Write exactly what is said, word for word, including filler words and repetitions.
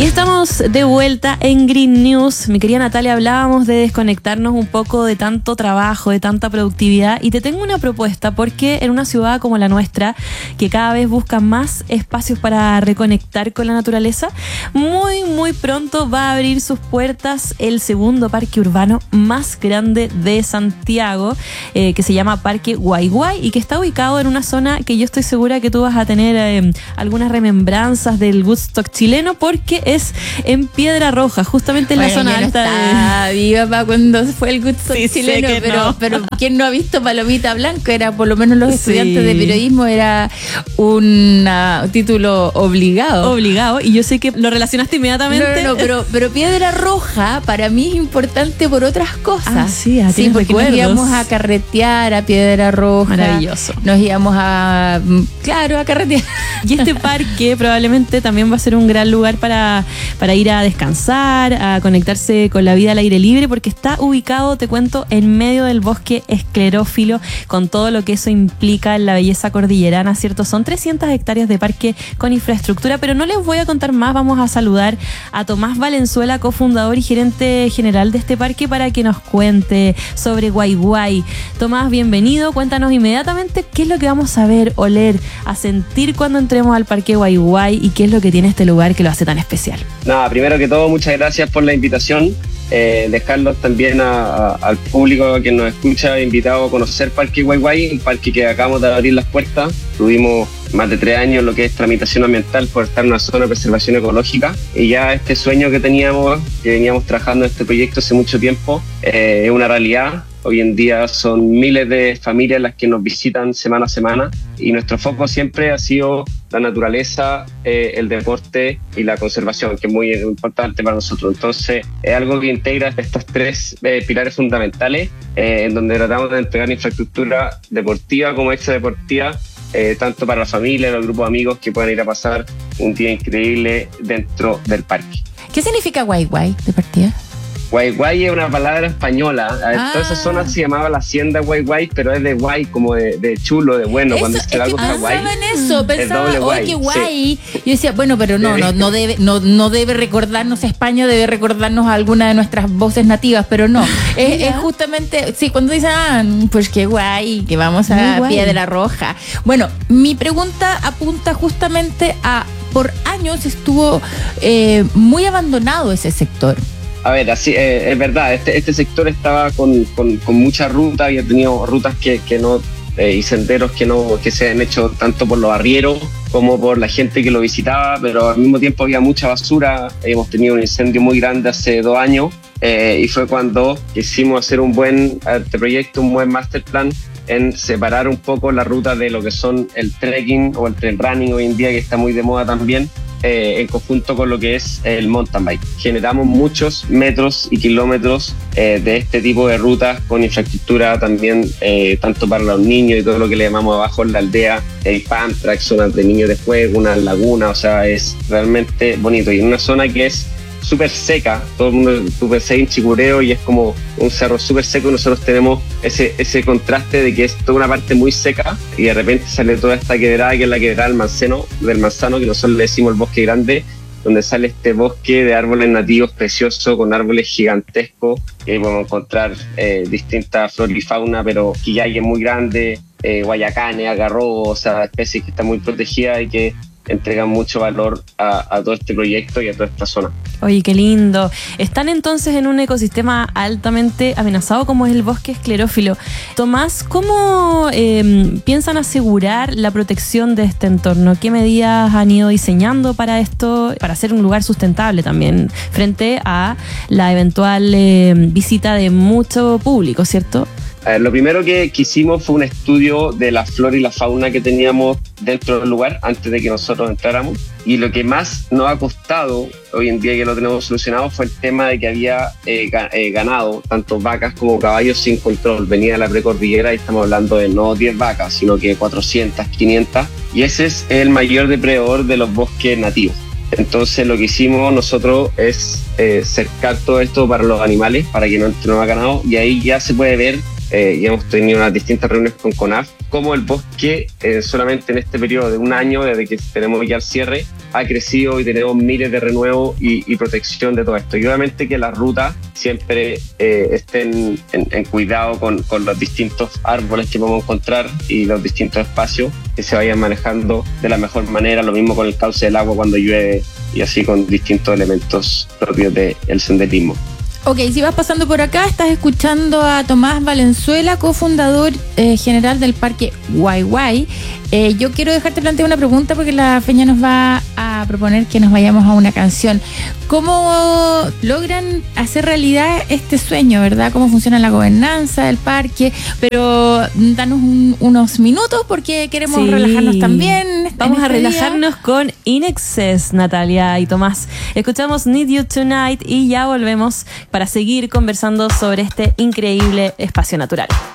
Y estamos de vuelta en Green News. Mi querida Natalia, hablábamos de desconectarnos un poco de tanto trabajo, de tanta productividad, y te tengo una propuesta, porque en una ciudad como la nuestra, que cada vez busca más espacios para reconectar con la naturaleza, muy muy pronto va a abrir sus puertas el segundo parque urbano más grande de Santiago, eh, que se llama Parque Guay Guay, y que está ubicado en una zona que yo estoy segura que tú vas a tener eh, algunas remembranzas del Woodstock chileno, porque es en Piedra Roja, justamente en bueno, la zona yo alta. No estaba de... viva para cuando fue el Woodstock sí, chileno, pero, no. pero ¿quién no ha visto Palomita Blanca? Era, por lo menos los sí. estudiantes de periodismo, era un uh, título obligado. Obligado, y yo sé que lo relacionaste inmediatamente. No, no, no, pero, pero Piedra Roja para mí es importante por otras cosas. Ah, sí, ah, sí, porque recuerdos. nos íbamos a carretear a Piedra Roja. Maravilloso. Nos íbamos a, claro, a carretear. Y este parque probablemente también va a ser un gran lugar para, para ir a descansar, a conectarse con la vida al aire libre, porque está ubicado, te cuento, en medio del bosque esclerófilo, con todo lo que eso implica en la belleza cordillerana, ¿cierto? Son trescientas hectáreas de parque con infraestructura, pero no les voy a contar más. Vamos a saludar a Tomás Valenzuela, cofundador y gerente general de este parque, para que nos cuente sobre Guay Guay. Tomás, bienvenido. Cuéntanos inmediatamente qué es lo que vamos a ver, oler, a sentir cuando entremos al Parque Guay Guay, y qué es lo que tiene este lugar que lo hace tan especial. Nada, primero que todo, muchas gracias por la invitación. Eh, dejarlos también a, a, al público que nos escucha invitado a conocer Parque Guay Guay, un parque que acabamos de abrir las puertas. Tuvimos más de tres años lo que es tramitación ambiental por estar en una zona de preservación ecológica, y ya este sueño que teníamos, que veníamos trabajando en este proyecto hace mucho tiempo, eh, es una realidad. Hoy en día son miles de familias las que nos visitan semana a semana, y nuestro foco siempre ha sido la naturaleza, eh, el deporte y la conservación, que es muy importante para nosotros. Entonces es algo que integra estos tres eh, pilares fundamentales, eh, en donde tratamos de entregar infraestructura deportiva como extradeportiva, eh, tanto para la familia, los grupos de amigos que puedan ir a pasar un día increíble dentro del parque. ¿Qué significa Guay Guay de partida? Guay Guay es una palabra española. Ah. Toda esa zona se llamaba la hacienda Guay Guay, pero es de guay, como de, de chulo, de bueno. Eso, cuando es se algo que está guay. Pensaba en eso, pensaba, doble oye, qué guay. Sí. Yo decía, bueno, pero no, no, no debe, no, no debe recordarnos a España, debe recordarnos a alguna de nuestras voces nativas, pero no. es, es justamente, sí, cuando dicen, ah, pues qué guay, que vamos a Piedra Roja. Bueno, mi pregunta apunta justamente a, por años estuvo eh, muy abandonado ese sector. A ver, así eh, es verdad, este, este sector estaba con, con, con mucha ruta, había tenido rutas que, que no eh, y senderos que no que se han hecho tanto por los arrieros como por la gente que lo visitaba, pero al mismo tiempo había mucha basura. Hemos tenido un incendio muy grande hace dos años eh, y fue cuando quisimos hacer un buen este proyecto, un buen master plan en separar un poco la ruta de lo que son el trekking o el trail running hoy en día, que está muy de moda también, Eh, en conjunto con lo que es el mountain bike. Generamos muchos metros y kilómetros eh, de este tipo de rutas con infraestructura también, eh, tanto para los niños y todo lo que le llamamos abajo en la aldea, el pump track, zonas de niños de juego, una laguna, o sea, es realmente bonito. Y en una zona que es súper seca, todo el mundo súper seca en Chicureo, y es como un cerro súper seco, y nosotros tenemos ese, ese contraste de que es toda una parte muy seca y de repente sale toda esta quebrada, que es la quebrada del Manzano, del Manzano, que nosotros le decimos el bosque grande, donde sale este bosque de árboles nativos precioso, con árboles gigantescos, que podemos encontrar eh, distintas flora y fauna, pero quillay es muy grande, eh, guayacanes, agarrobos, o sea, especies que están muy protegidas y que entregan mucho valor a, a todo este proyecto y a toda esta zona. Oye, qué lindo. Están entonces en un ecosistema altamente amenazado como es el bosque esclerófilo. Tomás, ¿cómo eh, piensan asegurar la protección de este entorno? ¿Qué medidas han ido diseñando para esto, para hacer un lugar sustentable también frente a la eventual eh, visita de mucho público, ¿cierto? A ver, lo primero que, que hicimos fue un estudio de la flora y la fauna que teníamos dentro del lugar antes de que nosotros entráramos, y lo que más nos ha costado hoy en día, que lo tenemos solucionado, fue el tema de que había eh, eh, ganado, tanto vacas como caballos sin control. Venía de la precordillera y estamos hablando de no diez vacas, sino que cuatrocientas, quinientas, y ese es el mayor depredador de los bosques nativos. Entonces lo que hicimos nosotros es eh, cercar todo esto para los animales, para que no entre más ganado, y ahí ya se puede ver, eh, ya hemos tenido unas distintas reuniones con CONAF, como el bosque eh, solamente en este periodo de un año, desde que tenemos ya el cierre, ha crecido y tenemos miles de renuevos y, y protección de todo esto. Y obviamente que las rutas siempre eh, estén en, en cuidado con, con los distintos árboles que podemos encontrar y los distintos espacios, que se vayan manejando de la mejor manera. Lo mismo con el cauce del agua cuando llueve y así con distintos elementos propios del senderismo. Ok, si vas pasando por acá, estás escuchando a Tomás Valenzuela, cofundador eh, general del Parque Guay Guay. Eh, yo quiero dejarte plantear una pregunta porque la Feña nos va a proponer que nos vayamos a una canción. ¿Cómo logran hacer realidad este sueño, verdad? ¿Cómo funciona la gobernanza del parque? Pero danos un, unos minutos porque queremos sí. relajarnos también. Vamos este a relajarnos día. con In Excess, Natalia y Tomás. Escuchamos Need You Tonight y ya volvemos para seguir conversando sobre este increíble espacio natural.